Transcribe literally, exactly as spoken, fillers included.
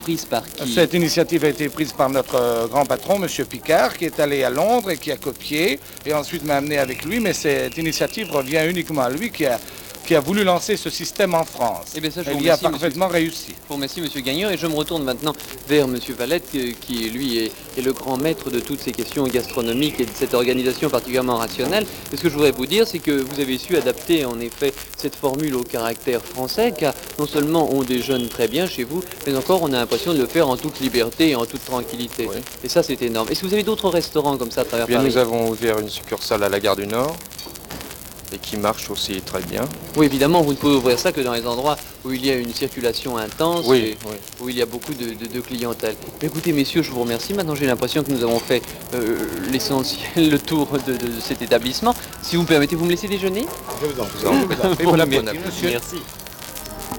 Prise par qui? Cette initiative a été prise par notre euh, grand patron, M. Picard, qui est allé à Londres et qui a copié, et ensuite m'a amené avec lui, mais cette initiative revient uniquement à lui, qui a, qui a voulu lancer ce système en France. Eh bien ça, je vous Elle y a remercie, parfaitement monsieur... réussi. Je vous remercie, M. Gagnon, et je me retourne maintenant vers M. Valette, qui, lui, est, est le grand maître de toutes ces questions gastronomiques et de cette organisation particulièrement rationnelle. Et ce que je voudrais vous dire, c'est que vous avez su adapter, en effet, cette formule au caractère français, car non seulement on déjeune très bien chez vous, mais encore on a l'impression de le faire en toute liberté et en toute tranquillité. Oui. Et ça, c'est énorme. Est-ce que vous avez d'autres restaurants comme ça à travers Bien, Paris? Nous avons ouvert une succursale à la gare du Nord et qui marche aussi très bien. Oui, évidemment, vous ne pouvez ouvrir ça que dans les endroits où il y a une circulation intense oui, et oui. où il y a beaucoup de, de, de clientèle. Mais écoutez, messieurs, je vous remercie. Maintenant, j'ai l'impression que nous avons fait euh, l'essentiel, le tour de, de, de cet établissement. Si vous me permettez, vous me laissez déjeuner? Je vous en prie. Et voilà, bon Merci, appétit. monsieur. Merci.